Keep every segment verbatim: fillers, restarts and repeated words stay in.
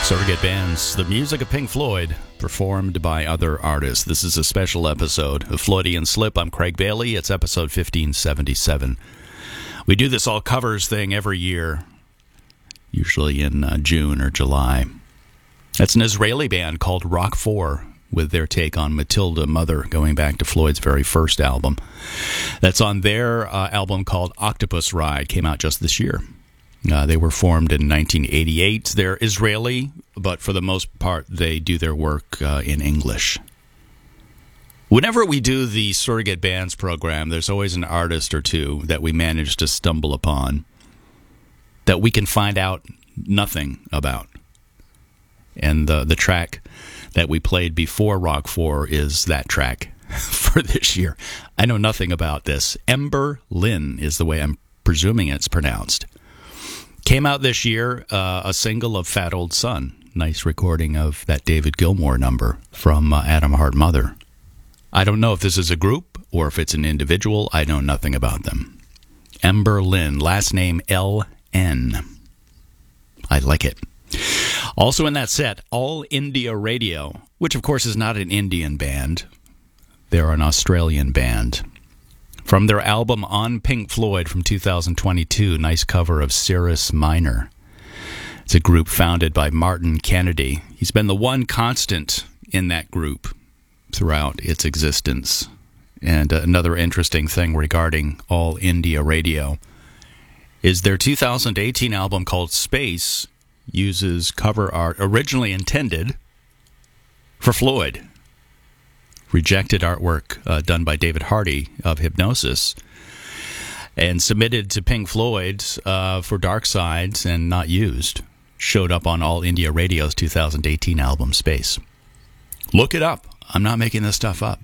Surrogate Bands, the music of Pink Floyd, performed by other artists. This is a special episode of Floydian Slip. I'm Craig Bailey. It's episode fifteen seventy-seven. We do this all covers thing every year, usually in uh, June or July. That's an Israeli band called Rock four, with their take on Matilda Mother, going back to Floyd's very first album. That's on their uh, album called Octopus Ride, came out just this year. Uh, they were formed in nineteen eighty-eight. They're Israeli, but for the most part, they do their work uh, in English. Whenever we do the Surrogate Bands program, there's always an artist or two that we manage to stumble upon that we can find out nothing about. And the, the track that we played before Rock four is that track for this year. I know nothing about this. Ember Lynn is the way I'm presuming it's pronounced. Came out this year, uh, a single of Fat Old Son. Nice recording of that David Gilmour number from uh, Adam Hart Mother. I don't know if this is a group or if it's an individual. I know nothing about them. Ember Lynn, last name L N. I like it. Also in that set, All India Radio, which of course is not an Indian band. They're an Australian band. From their album On Pink Floyd from two thousand twenty-two, nice cover of Cirrus Minor. It's a group founded by Martin Kennedy. He's been the one constant in that group throughout its existence. And uh, another interesting thing regarding All India Radio is their two thousand eighteen album called Space uses cover art originally intended for Floyd. Rejected artwork uh, done by David Hardy of Hipgnosis and submitted to Pink Floyd uh, for Dark Sides and not used. Showed up on All India Radio's two thousand eighteen album Space. Look it up. I'm not making this stuff up.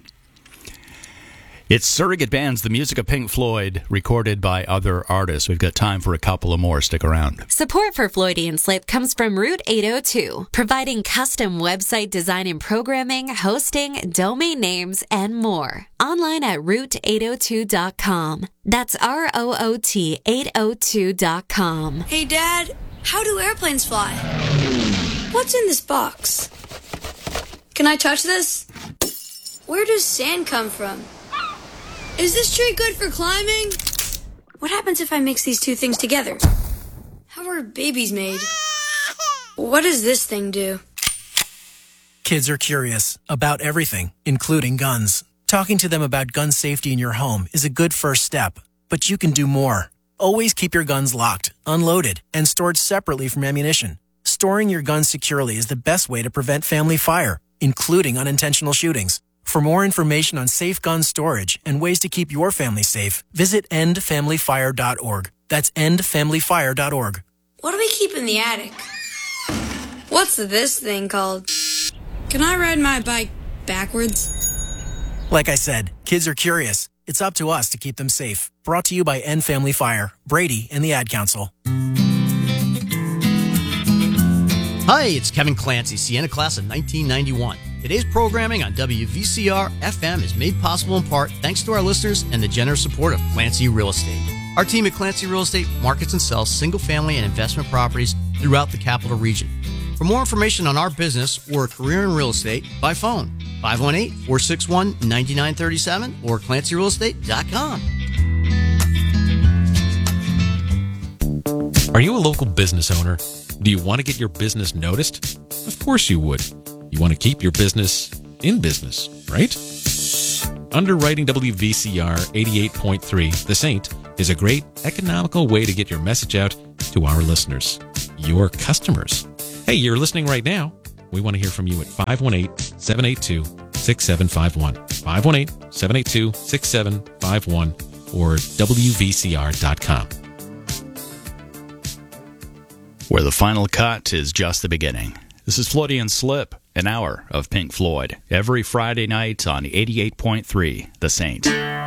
It's Surrogate Bands, the music of Pink Floyd, recorded by other artists. We've got time for a couple of more. Stick around. Support for Floydian Slip comes from Route eight oh two, providing custom website design and programming, hosting, domain names, and more. Online at route eight oh two dot com. That's R O O T eight oh two dot com. Hey, Dad, how do airplanes fly? What's in this box? Can I touch this? Where does sand come from? Is this tree good for climbing? What happens if I mix these two things together? How are babies made? What does this thing do? Kids are curious about everything, including guns. Talking to them about gun safety in your home is a good first step, but you can do more. Always keep your guns locked, unloaded, and stored separately from ammunition. Storing your guns securely is the best way to prevent family fire, including unintentional shootings. For more information on safe gun storage and ways to keep your family safe, visit end family fire dot org. That's end family fire dot org. What do we keep in the attic? What's this thing called? Can I ride my bike backwards? Like I said, kids are curious. It's up to us to keep them safe. Brought to you by End Family Fire, Brady, and the Ad Council. Hi, it's Kevin Clancy, Sienna class of nineteen ninety-one. Today's programming on W V C R F M is made possible in part thanks to our listeners and the generous support of Clancy Real Estate. Our team at Clancy Real Estate markets and sells single-family and investment properties throughout the capital region. For more information on our business or a career in real estate, by phone, five one eight, four six one, nine nine three seven or clancy real estate dot com. Are you a local business owner? Do you want to get your business noticed? Of course you would. You want to keep your business in business, right? Underwriting W V C R eighty-eight point three, The Saint, is a great economical way to get your message out to our listeners, your customers. Hey, you're listening right now. We want to hear from you at five one eight, seven eight two, six seven five one, five one eight, seven eight two, six seven five one, or W V C R dot com. Where the final cut is just the beginning. This is Floydian Slip, an hour of Pink Floyd, every Friday night on eighty-eight point three, The Saint.